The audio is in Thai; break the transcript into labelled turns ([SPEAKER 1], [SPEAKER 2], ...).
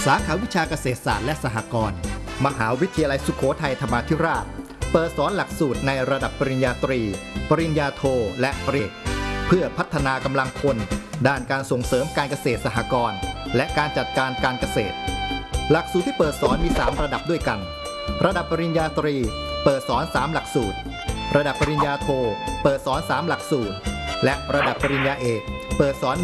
[SPEAKER 1] สาขาวิชาเกษตรศาสตร์และสหกรณ์มหาวิทยาลัยสุโขทัยธรรมาธิราชเปิดสอนหลักสูตรในระดับปริญญาตรีปริญญาโทและปริญญาเอกเพื่อพัฒนากำลังคนด้านการส่งเสริมการเกษตรสหกรณ์และการจัดการการเกษตรหลักสูตรที่เปิดสอนมี3ระดับด้วยกันระดับปริญญาตรีเปิดสอน3หลักสูตรระดับปริญญาโทเปิดสอน3หลักสูตรและระดับปริญญาเอกเปิดสอน